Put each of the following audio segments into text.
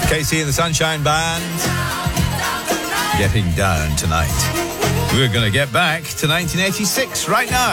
KC and the Sunshine Band. Getting down tonight. We're going to get back to 1986 right now.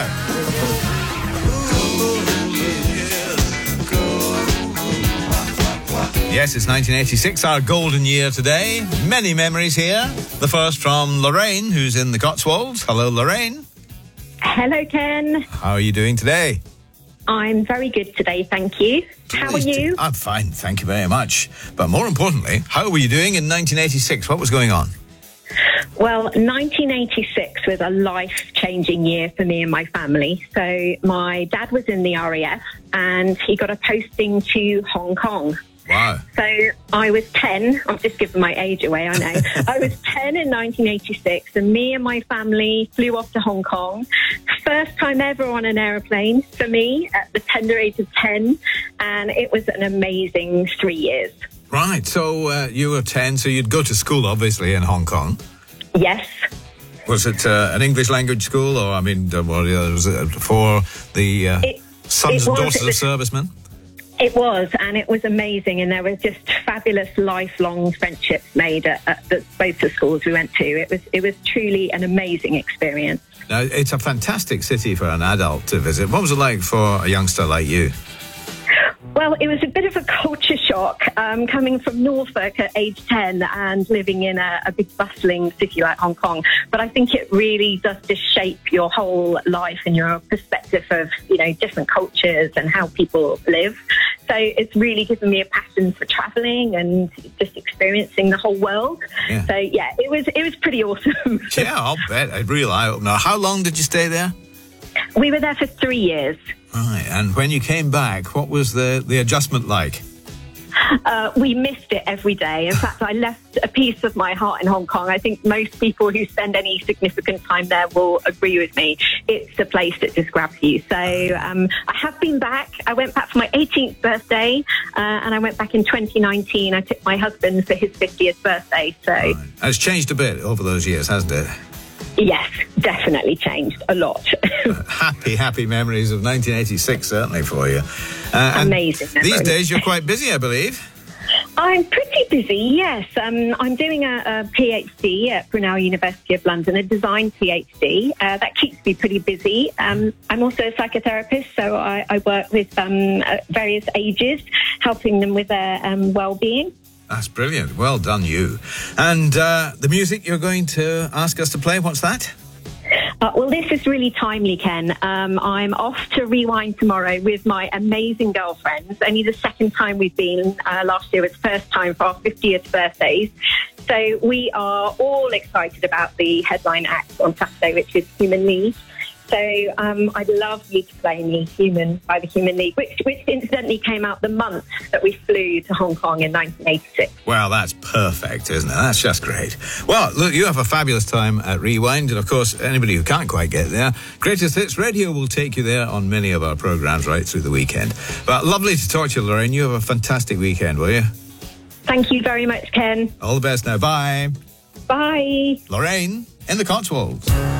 Yes, it's 1986, our golden year today. Many memories here. The first from Lorraine, who's in the Cotswolds. Hello, Lorraine. Hello, Ken. How are you doing today? I'm very good today, thank you. How are you? I'm fine, thank you very much. But more importantly, how were you doing in 1986? What was going on? Well, 1986 was a life-changing year for me and my family. So my dad was in the RAF and he got a posting to Hong Kong. Wow. So I was 10. I'm just giving my age away, I know. I was 10 in 1986 and me and my family flew off to Hong Kong. First time ever on an aeroplane for me at the tender age of 10. And it was an amazing 3 years. Right. So you were 10, so you'd go to school, obviously, in Hong Kong. Yes. Was it an English language school or, was it for the sons and daughters of servicemen? It was, and it was amazing, and there were just fabulous lifelong friendships made at both the schools we went to. It was truly an amazing experience. Now, it's a fantastic city for an adult to visit. What was it like for a youngster like you? Well, it was a bit of a culture shock coming from Norfolk at age 10 and living in a big bustling city like Hong Kong. But I think it really does just shape your whole life and your perspective of, different cultures and how people live. So it's really given me a passion for travelling and just experiencing the whole world. Yeah. So, yeah, it was pretty awesome. Yeah, I'll bet. A real eye-opener. How long did you stay there? We were there for 3 years. Right, and when you came back, what was the adjustment like? We missed it every day. In fact, I left a piece of my heart in Hong Kong. I think most people who spend any significant time there will agree with me. It's a place that just grabs you. So I have been back. I went back for my 18th birthday, and I went back in 2019. I took my husband for his 50th birthday. So right. It's changed a bit over those years, hasn't it? Yes, definitely changed a lot. Happy memories of 1986, certainly for you. Amazing memories. These days you're quite busy, I believe. I'm pretty busy, yes. I'm doing a PhD at Brunel University of London, a design PhD. That keeps me pretty busy. I'm also a psychotherapist, so I work with various ages, helping them with their well-being. That's brilliant. Well done, you. And the music you're going to ask us to play, what's that? Well, this is really timely, Ken. I'm off to Rewind tomorrow with my amazing girlfriends. Only the second time we've been. Last year was the first time for our 50th birthdays. So we are all excited about the headline act on Saturday, which is Human League. So I'd love you to play me Human by the Human League, which incidentally came out the month that we flew to Hong Kong in 1986. Well, that's perfect, isn't it? That's just great. Well, look, you have a fabulous time at Rewind, and of course, anybody who can't quite get there, Greatest Hits Radio will take you there on many of our programmes right through the weekend. But lovely to talk to you, Lorraine. You have a fantastic weekend, will you? Thank you very much, Ken. All the best now. Bye. Bye. Lorraine in the Cotswolds.